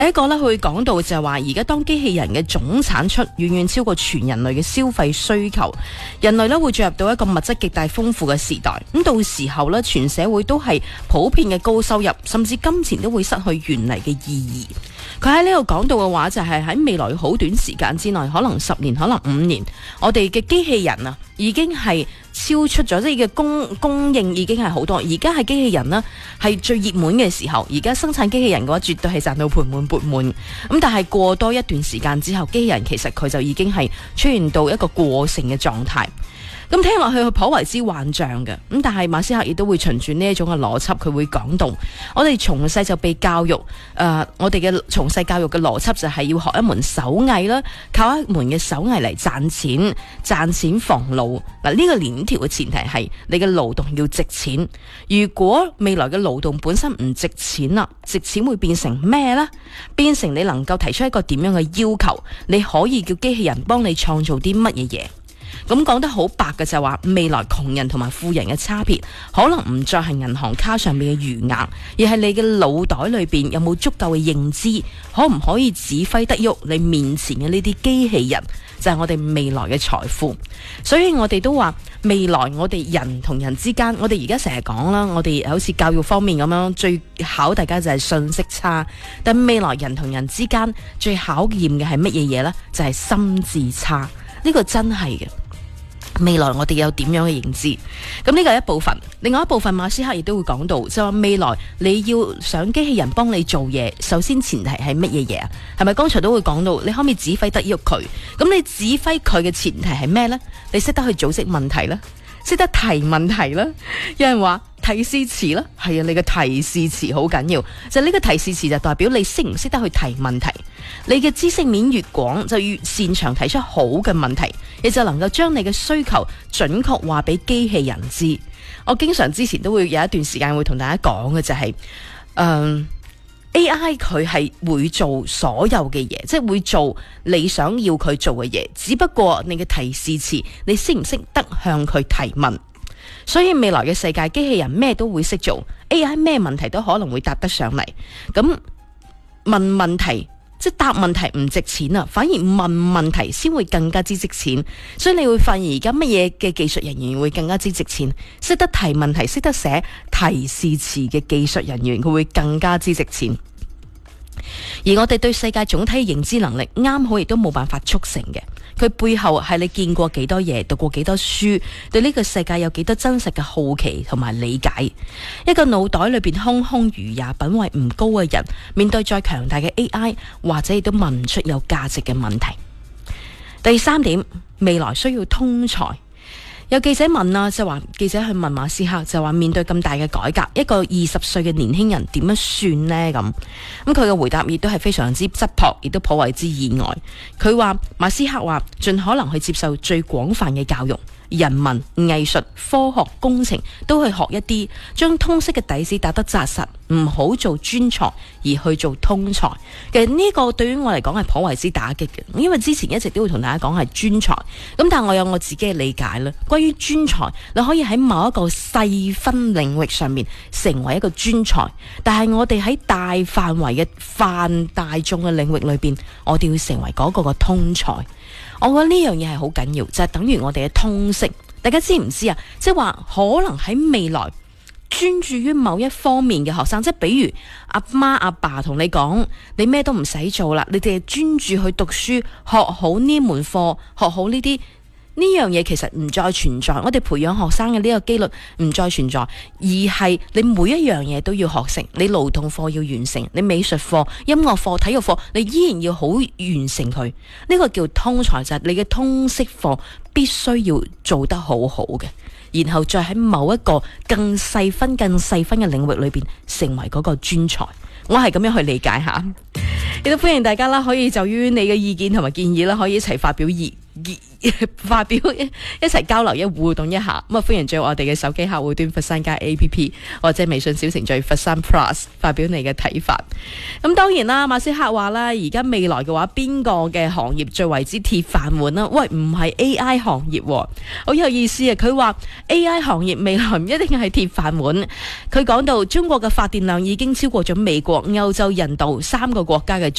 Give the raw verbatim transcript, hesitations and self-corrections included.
第一個咧，佢會講到就係話，而家當機器人嘅總產出遠遠超過全人類嘅消費需求，人類咧會進入到一個物質極大豐富嘅時代。咁到時候咧，全社會都係普遍嘅高收入，甚至金錢都會失去原嚟嘅意義。佢喺呢度講到嘅話，就係喺未來好短時間之內，可能十年，可能五年，我哋嘅機器人啊，已經係超出咗，即係嘅供供應已經係好多。而家係機器人呢，係最熱門嘅時候。而家生產機器人嘅話，絕對係賺到盆滿缽滿。咁但係過多一段時間之後，機器人其實佢就已經係出現到一個過剩嘅狀態。咁聽落去佢頗為之幻象嘅，咁但係馬斯克亦都會循住呢一種嘅邏輯，佢會講到，我哋從細就被教育，誒、呃，我哋嘅從細教育嘅邏輯就係要學一門手藝啦，靠一門嘅手藝嚟賺錢，賺錢防勞。嗱，呢個鏈條嘅前提係你嘅勞動要值錢。如果未來嘅勞動本身唔值錢啦，值錢會變成咩呢？變成你能夠提出一個點樣嘅要求，你可以叫機器人幫你創造啲乜嘢嘢。咁講得好白嘅就係話，未來窮人同埋富人嘅差別，可能唔再係銀行卡上面嘅餘額，而係你嘅腦袋裏邊有冇足夠嘅認知，可唔可以指揮得喐你面前嘅呢啲機器人，就係我哋未來嘅財富。所以我哋都話，未來我哋人同人之間，我哋而家成日講啦，我哋好似教育方面咁樣，最考大家就係信息差，但未來人同人之間最考驗嘅係乜嘢嘢呢？就係心智差。呢個真係嘅。未來我哋有點樣嘅認知，咁呢個係一部分。另外一部分，馬斯克亦都會講到，就話未來你要想機器人幫你做嘢，首先前提係乜嘢嘢啊？係咪剛才都會講到，你可唔可以指揮得喐佢？咁你指揮佢嘅前提係咩呢？你識得去組織問題啦，識得提問題啦。有人話提示詞啦，係啊，你嘅提示詞好緊要。就呢個提示詞就代表你識唔識得去提問題。你嘅知識面越廣，就越擅長提出好嘅問題，亦就能夠將你嘅需求準確話俾機器人知。我經常之前都會有一段時間會同大家講嘅就係、是，嗯 A I 佢係會做所有嘅嘢，即係會做你想要佢做嘅嘢，只不過你嘅提示詞，你識唔識得向佢提問？所以未來嘅世界，機器人咩都會識做 ，A I 咩問題都可能會答得上嚟。咁問問題。即係答問題唔值錢啊，反而問問題先會更加之值錢。所以你會發現而家乜嘢嘅技術人員會更加之值錢，識得提問題、識得寫提示詞嘅技術人員，佢會更加之值錢。而我哋對世界總體認知能力啱好亦都冇辦法速成嘅，佢背後係你見過幾多嘢，讀過幾多書，對呢個世界有幾多真實嘅好奇同埋理解。一個腦袋裏邊空空如也、品位唔高嘅人，面對再強大嘅 A I， 或者亦都問唔出有價值嘅問題。第三點，未來需要通才。有記者問啊，就話記者去問馬斯克，就話面對咁大嘅改革，一個二十歲嘅年輕人點樣算呢？咁咁佢嘅回答亦都係非常之質樸，亦都頗為之意外。佢話馬斯克話盡可能去接受最廣泛嘅教育。人文、藝術、科學、工程都去學一啲，將通識嘅底子打得紮實，唔好做專才而去做通才。其實呢個對於我嚟講係頗為之打擊嘅，因為之前一直都會同大家講係專才，咁但係我有我自己嘅理解啦。關於專才，你可以喺某一個細分領域上面成為一個專才，但係我哋喺大範圍嘅泛大眾嘅領域裏邊，我哋要成為嗰個嘅通才。我覺得呢樣嘢係好緊要，就係等於我哋嘅通識。大家知唔知啊？即係話可能喺未來專注於某一方面嘅學生，即係比如阿媽阿爸同你講，你咩都唔使做啦，你哋係專注去讀書，學好呢門課，學好呢啲。呢樣嘢其實唔再存在，我哋培養學生嘅呢個機率唔再存在，而係你每一樣嘢都要學成，你勞動課要完成，你美術課、音樂課、體育課，你依然要好完成佢。呢個叫通才，就係你嘅通識課必須要做得好好嘅，然後再喺某一個更細分、更細分嘅領域裏邊成為嗰個專才。我係咁樣去理解下，亦都歡迎大家啦，可以就於你嘅意見同埋建議啦，可以一齊發表意意。 發表一齊交流一互動一下。咁啊，歡迎進入我哋嘅手機客戶端佛山家 A P P 或者微信小程序佛山 Plus 發表你嘅睇法。咁當然啦，馬斯克話啦，而家未來嘅話，邊個嘅行業最為之鐵飯碗啦？喂，唔係 A I 行業，好有意思啊！佢話 A I 行業未來唔一定係鐵飯碗。佢講到中國嘅發電量已經超過咗美國、歐洲、印度三個國家嘅